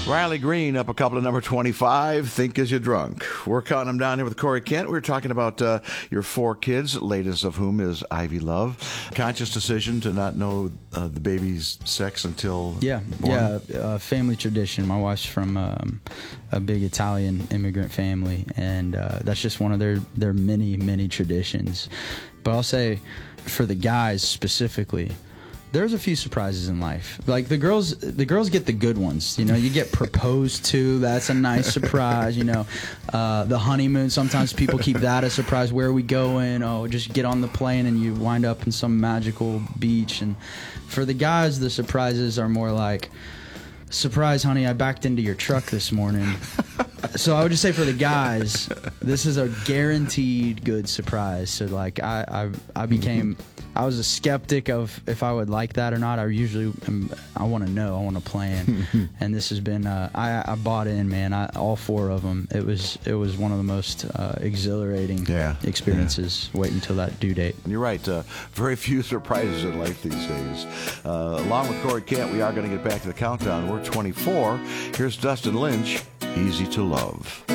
Riley Green up a couple of number 25, Think Is You Drunk. We're counting them down here with Corey Kent. We were talking about your 4 kids, latest of whom is Ivy Love. Conscious decision to not know the baby's sex until born? Family tradition. My wife's from a big Italian immigrant family, and that's just one of their many, many traditions. But I'll say, for the guys specifically, there's a few surprises in life. Like the girls get the good ones. You know, you get proposed to. That's a nice surprise. You know, the honeymoon. Sometimes people keep that a surprise. Where are we going? Oh, just get on the plane and you wind up in some magical beach. And for the guys, the surprises are more like, surprise, honey, I backed into your truck this morning. So I would just say for the guys, this is a guaranteed good surprise. So like I was a skeptic of if I would like that or not. I want to know, I want to plan, and this has been I bought in, man. All 4 of them. It was one of the most exhilarating experiences. Waiting until that due date. You're right. Very few surprises in life these days. Along with Corey Kent, we are going to get back to the countdown. We're 24. Here's Dustin Lynch. Easy to Love.